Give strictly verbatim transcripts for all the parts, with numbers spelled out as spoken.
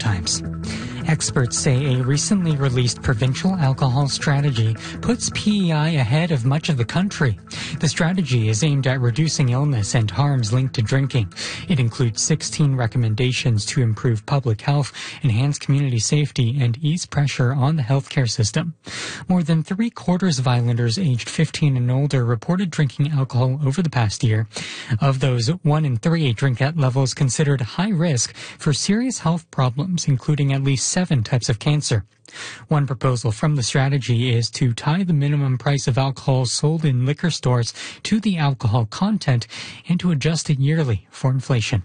times. Experts say a recently released provincial alcohol strategy puts P E I ahead of much of the country. The strategy is aimed at reducing illness and harms linked to drinking. It includes sixteen recommendations to improve public health, enhance community safety, and ease pressure on the healthcare system. More than three quarters of islanders aged fifteen and older reported drinking alcohol over the past year. Of those, one in three drink at levels considered high risk for serious health problems, including at least seven types of cancer. One proposal from the strategy is to tie the minimum price of alcohol sold in liquor stores to the alcohol content and to adjust it yearly for inflation.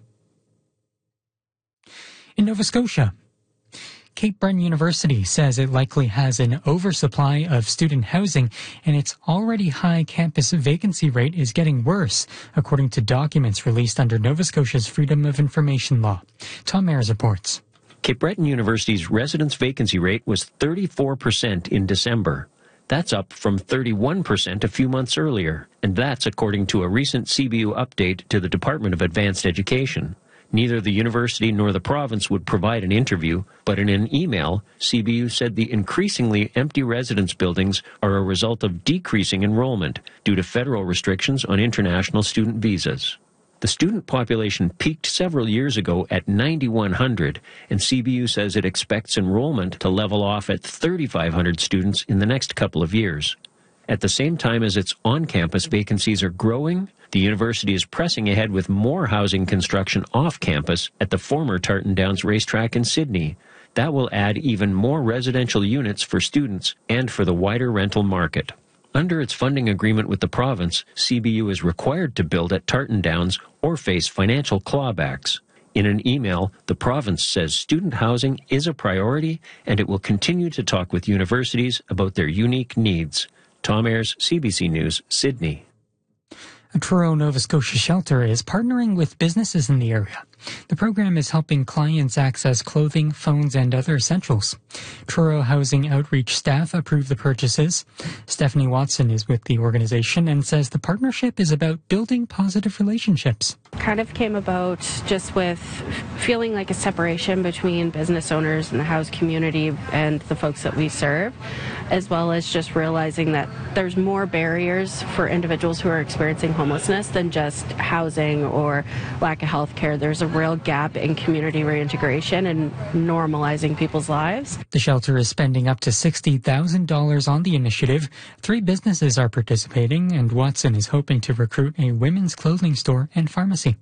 In Nova Scotia, Cape Breton University says it likely has an oversupply of student housing, and its already high campus vacancy rate is getting worse, according to documents released under Nova Scotia's Freedom of Information Law. Tom Ayers reports. Cape Breton University's residence vacancy rate was thirty-four percent in December. That's up from thirty-one percent a few months earlier, and that's according to a recent C B U update to the Department of Advanced Education. Neither the university nor the province would provide an interview, but in an email, C B U said the increasingly empty residence buildings are a result of decreasing enrollment due to federal restrictions on international student visas. The student population peaked several years ago at nine thousand one hundred, and C B U says it expects enrollment to level off at three thousand five hundred students in the next couple of years. At the same time as its on-campus vacancies are growing, the university is pressing ahead with more housing construction off-campus at the former Tartan Downs racetrack in Sydney. That will add even more residential units for students and for the wider rental market. Under its funding agreement with the province, C B U is required to build at Tartan Downs or face financial clawbacks. In an email, the province says student housing is a priority and it will continue to talk with universities about their unique needs. Tom Ayers, C B C News, Sydney. A Truro, Nova Scotia shelter is partnering with businesses in the area. The program is helping clients access clothing, phones, and other essentials. Truro Housing Outreach staff approved the purchases. Stephanie Watson is with the organization and says the partnership is about building positive relationships. Kind of came about just with feeling like a separation between business owners and the house community and the folks that we serve, as well as just realizing that there's more barriers for individuals who are experiencing homelessness than just housing or lack of health care. There's a real gap in community reintegration and normalizing people's lives. The shelter is spending up to sixty thousand dollars on the initiative. Three businesses are participating, and Watson is hoping to recruit a women's clothing store and pharmacy.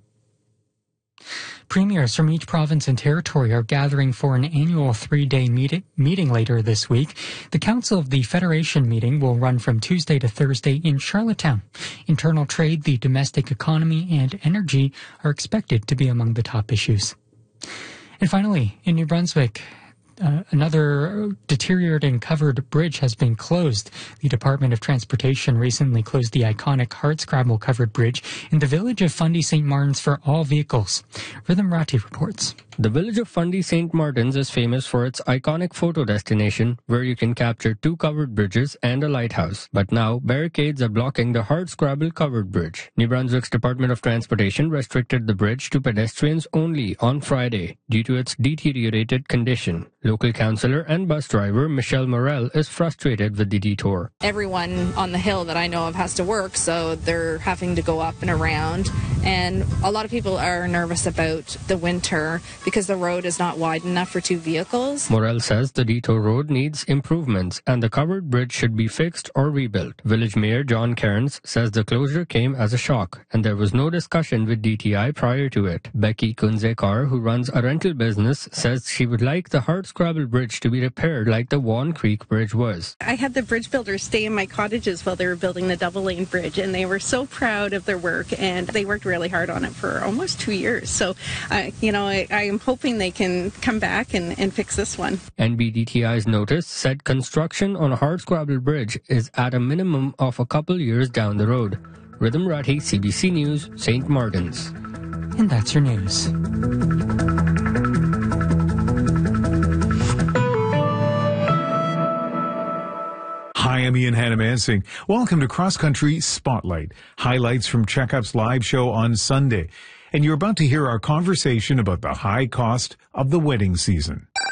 Premiers from each province and territory are gathering for an annual three-day meet- meeting later this week. The Council of the Federation meeting will run from Tuesday to Thursday in Charlottetown. Internal trade, the domestic economy, and energy are expected to be among the top issues. And finally, in New Brunswick, Uh, another deteriorating covered bridge has been closed. The Department of Transportation recently closed the iconic hardscrabble covered bridge in the village of Fundy Saint Martins for all vehicles. Rhythm Ratti reports. The village of Fundy Saint Martins is famous for its iconic photo destination where you can capture two covered bridges and a lighthouse. But now, barricades are blocking the hardscrabble covered bridge. New Brunswick's Department of Transportation restricted the bridge to pedestrians only on Friday due to its deteriorated condition. Local councillor and bus driver Michelle Morel is frustrated with the detour. Everyone on the hill that I know of has to work, so they're having to go up and around. And a lot of people are nervous about the winter because the road is not wide enough for two vehicles. Morel says the detour road needs improvements and the covered bridge should be fixed or rebuilt. Village Mayor John Cairns says the closure came as a shock and there was no discussion with D T I prior to it. Becky Kunzekar, who runs a rental business, says she would like the hardscrabble bridge to be repaired like the Vaughan Creek Bridge was. I had the bridge builders stay in my cottages while they were building the double lane bridge, and they were so proud of their work, and they worked really hard on it for almost two years. So, uh, you know, I, I am hoping they can come back and, and fix this one. N B D T I's notice said construction on a hardscrabble bridge is at a minimum of a couple years down the road. Rhythm Ratti, C B C News, Saint Martins. And that's your news. Hi, I'm Ian Hannamansing. Welcome to Cross Country Spotlight, highlights from Checkup's live show on Sunday. And you're about to hear our conversation about the high cost of the wedding season.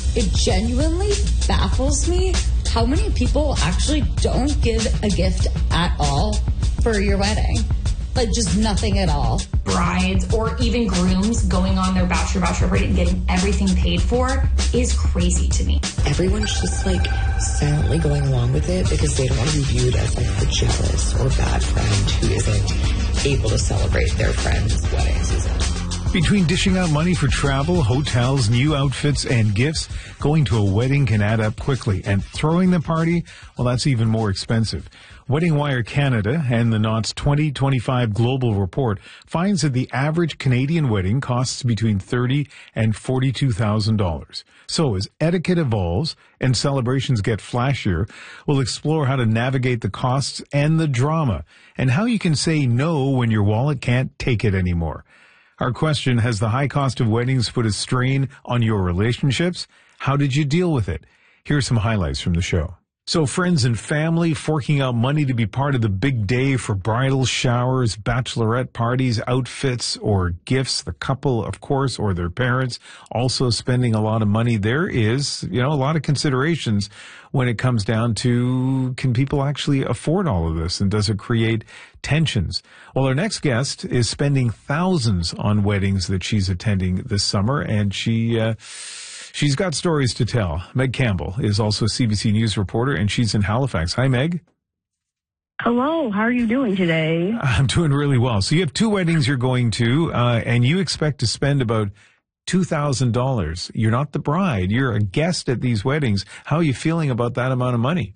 it genuinely baffles me how many people actually don't give a gift at all for your wedding. Like, just nothing at all. Brides or even grooms going on their bachelor bachelor party and getting everything paid for is crazy to me. Everyone's just like silently going along with it because they don't want to be viewed as like the jealous or bad friend who isn't able to celebrate their friend's wedding season. Between dishing out money for travel, hotels, new outfits, and gifts, going to a wedding can add up quickly. And throwing the party, well, that's even more expensive. Wedding Wire Canada and the Knott's twenty twenty-five Global Report finds that the average Canadian wedding costs between thirty thousand dollars and forty-two thousand dollars. So as etiquette evolves and celebrations get flashier, we'll explore how to navigate the costs and the drama, and how you can say no when your wallet can't take it anymore. Our question, has the high cost of weddings put a strain on your relationships? How did you deal with it? Here are some highlights from the show. So friends and family forking out money to be part of the big day for bridal showers, bachelorette parties, outfits, or gifts. The couple, of course, or their parents also spending a lot of money. There is, you know, a lot of considerations when it comes down to, can people actually afford all of this, and does it create tensions? Well, our next guest is spending thousands on weddings that she's attending this summer, and she... Uh, She's got stories to tell. Meg Campbell is also a C B C News reporter, and she's in Halifax. Hi, Meg. Hello. How are you doing today? I'm doing really well. So you have two weddings you're going to, uh, and you expect to spend about two thousand dollars. You're not the bride. You're a guest at these weddings. How are you feeling about that amount of money?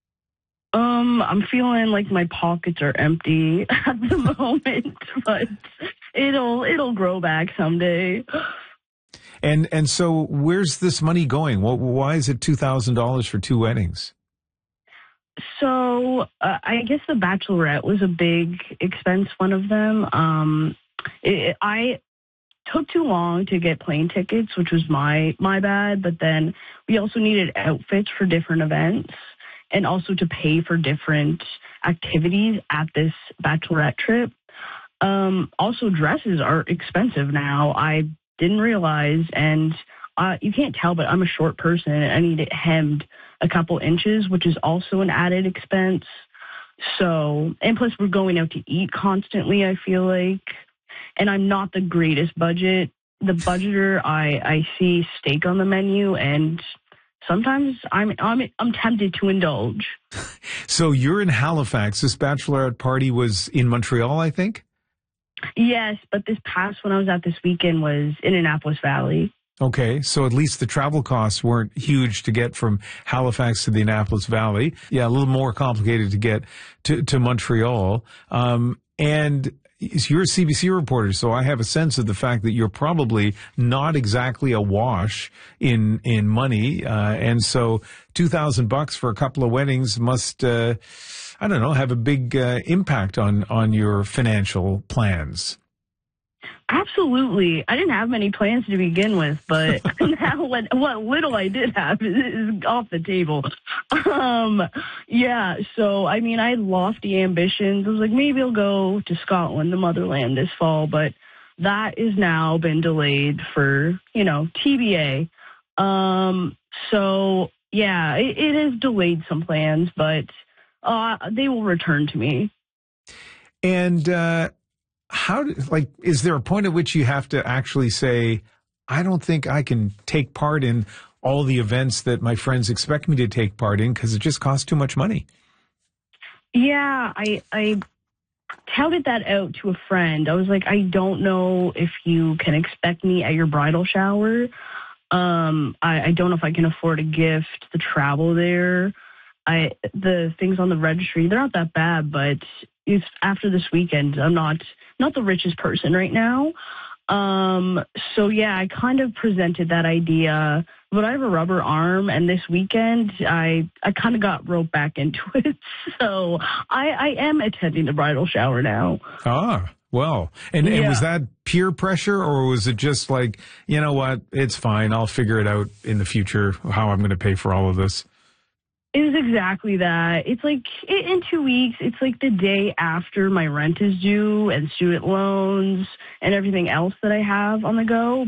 Um, I'm feeling like my pockets are empty at the moment, but it'll it'll grow back someday. And and so where's this money going? Well, why is it two thousand dollars for two weddings? So uh, I guess the Bachelorette was a big expense, one of them. Um, it, I took too long to get plane tickets, which was my, my bad. But then we also needed outfits for different events and also to pay for different activities at this Bachelorette trip. Um, also, dresses are expensive now. I didn't realize, and uh, you can't tell, but I'm a short person, and I need it hemmed a couple inches, which is also an added expense. So, and plus we're going out to eat constantly, I feel like, and I'm not the greatest budget. The budgeter, I, I see steak on the menu, and sometimes I'm, I'm, I'm tempted to indulge. So you're in Halifax. This bachelorette party was in Montreal, I think? Yes, but this past one I was at this weekend was in Annapolis Valley. Okay, so at least the travel costs weren't huge to get from Halifax to the Annapolis Valley. Yeah, a little more complicated to get to, to Montreal. Um, and you're a C B C reporter, so I have a sense of the fact that you're probably not exactly awash in in money. Uh, and so two thousand bucks for a couple of weddings must... Uh, I don't know, have a big uh, impact on, on your financial plans. Absolutely. I didn't have many plans to begin with, but now what, what little I did have is, is off the table. Um, yeah, so, I mean, I had lofty ambitions. I was like, maybe I'll go to Scotland, the motherland, this fall, but that has now been delayed for, you know, T B A. Um, so, yeah, it, it has delayed some plans, but... Uh, they will return to me. And uh, how, like, is there a point at which you have to actually say, I don't think I can take part in all the events that my friends expect me to take part in because it just costs too much money? Yeah, I, I touted that out to a friend. I was like, I don't know if you can expect me at your bridal shower. Um, I, I don't know if I can afford a gift, the travel there. I, the things on the registry, they're not that bad, but if after this weekend, I'm not not the richest person right now. Um, so, yeah, I kind of presented that idea, but I have a rubber arm, and this weekend I, I kind of got roped back into it. So I, I am attending the bridal shower now. Ah, well, and, yeah. and was that peer pressure, or was it just like, you know what, it's fine, I'll figure it out in the future, how I'm going to pay for all of this? It was exactly that. It's like in two weeks, it's like the day after my rent is due and student loans and everything else that I have on the go.